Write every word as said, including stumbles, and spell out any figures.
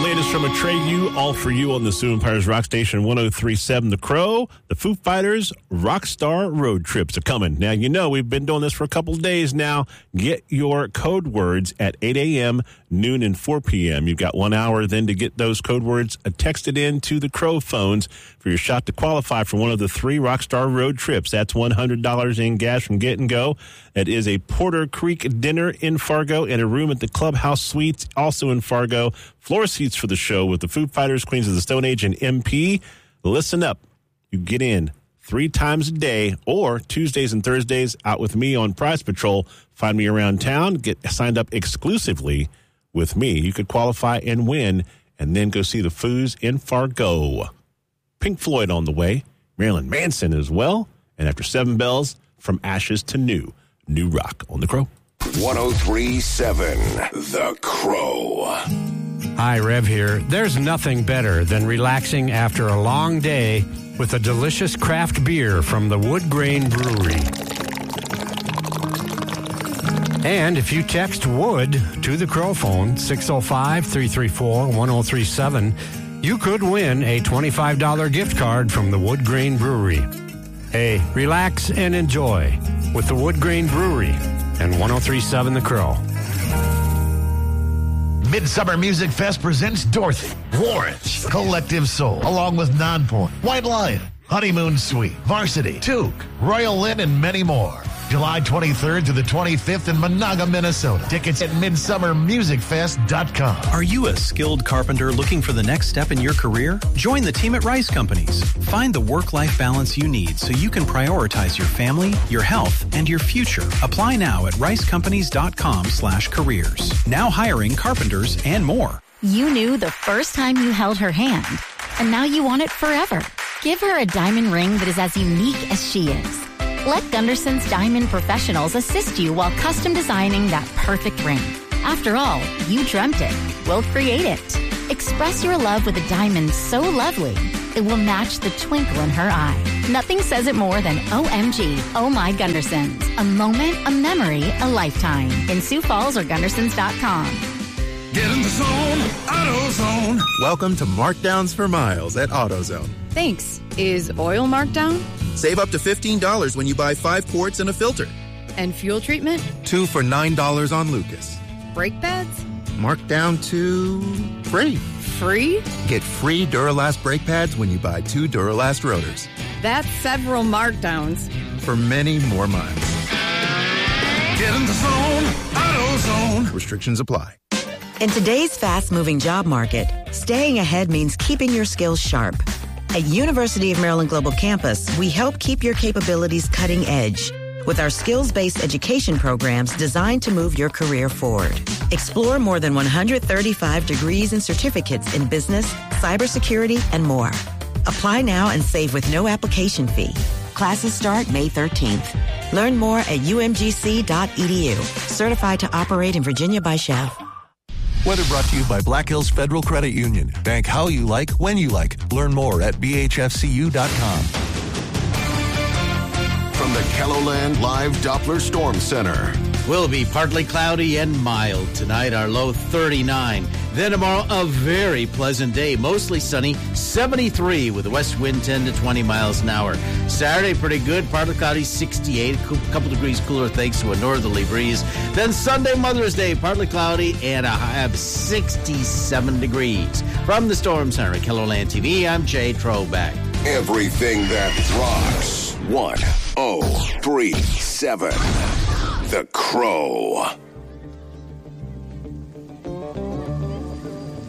latest from Atreyu, all for you on the Sioux Empires Rock Station one oh three point seven The Crow. The Foo Fighters Rockstar Road Trips are coming. Now, you know, we've been doing this for a couple of days now. Get your code words at eight a.m., noon, and four p.m. You've got one hour then to get those code words texted in to the Crow phones for your shot to qualify for one of the three Rockstar Road Trips. That's one hundred dollars in gas from Get and Go. That is a Porter Creek dinner in Fargo and a room at the Clubhouse Suites, also in Fargo. Floor seats for the show with the Foo Fighters, Queens of the Stone Age, and M P. Listen up. You get in three times a day or Tuesdays and Thursdays out with me on Prize Patrol. Find me around town. Get signed up exclusively with me. You could qualify and win and then go see the Foos in Fargo. Pink Floyd on the way. Marilyn Manson as well. And after seven bells, from ashes to new. New rock on The Crow. one oh three point seven The Crow. Hi, Rev here. There's nothing better than relaxing after a long day with a delicious craft beer from the Wood Grain Brewery. And if you text WOOD to the Crow phone, six oh five, three three four, one oh three seven, you could win a twenty-five dollars gift card from the Wood Grain Brewery. Hey, relax and enjoy with the Wood Grain Brewery and one oh three point seven The Crow. Midsummer Music Fest presents Dorothy, Warrants, Collective Soul, along with Nonpoint, White Lion, Honeymoon Suite, Varsity, Toque, Royal Lynn, and many more. July twenty-third to the twenty-fifth in Monaga, Minnesota. Tickets at midsummer music fest dot com. Are you a skilled carpenter looking for the next step in your career? Join the team at Rice Companies. Find the work-life balance you need so you can prioritize your family, your health, and your future. Apply now at rice companies dot com slash careers. Now hiring carpenters and more. You knew the first time you held her hand, and now you want it forever. Give her a diamond ring that is as unique as she is. Let Gunderson's Diamond Professionals assist you while custom designing that perfect ring. After all, you dreamt it. We'll create it. Express your love with a diamond so lovely, it will match the twinkle in her eye. Nothing says it more than O M G, Oh My Gundersons. A moment, a memory, a lifetime. In Sioux Falls or Gundersons dot com. Get in the zone, AutoZone. Welcome to Markdowns for Miles at AutoZone. Thanks. Is oil marked down? Save up to fifteen dollars when you buy five quarts and a filter. And fuel treatment? Two for nine dollars on Lucas. Brake pads? Marked down to free. Free? Get free Duralast brake pads when you buy two Duralast rotors. That's several markdowns. For many more miles. Get in the zone, AutoZone. Restrictions apply. In today's fast-moving job market, staying ahead means keeping your skills sharp. At University of Maryland Global Campus, we help keep your capabilities cutting edge with our skills-based education programs designed to move your career forward. Explore more than one hundred thirty-five degrees and certificates in business, cybersecurity, and more. Apply now and save with no application fee. Classes start May thirteenth. Learn more at U M G C dot E D U. Certified to operate in Virginia by C H E V. Weather brought to you by Black Hills Federal Credit Union. Bank how you like, when you like. Learn more at B H F C U dot com. From the KELOLAND Live Doppler Storm Center. Will be partly cloudy and mild tonight, our low thirty-nine. Then tomorrow, a very pleasant day, mostly sunny, seventy-three with a west wind ten to twenty miles an hour. Saturday, pretty good, partly cloudy, sixty-eight, a couple degrees cooler thanks to a northerly breeze. Then Sunday, Mother's Day, partly cloudy and a high of sixty-seven degrees. From the Storm Center at KELOLAND T V, I'm Jay Troback. Everything that rocks. one oh three point seven The Crow.